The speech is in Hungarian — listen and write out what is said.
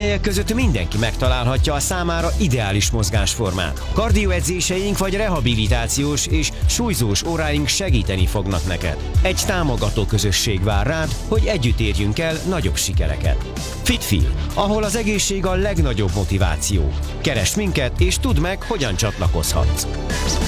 amelyek között mindenki megtalálhatja a számára ideális mozgásformát. Kardioedzéseink vagy rehabilitációs és súlyzós óráink segíteni fognak neked. Egy támogató közösség vár rád, hogy együtt érjünk el nagyobb sikereket. FitFeel, ahol az egészség a legnagyobb motiváció. Keresd minket és tudd meg, hogyan csatlakozhatsz.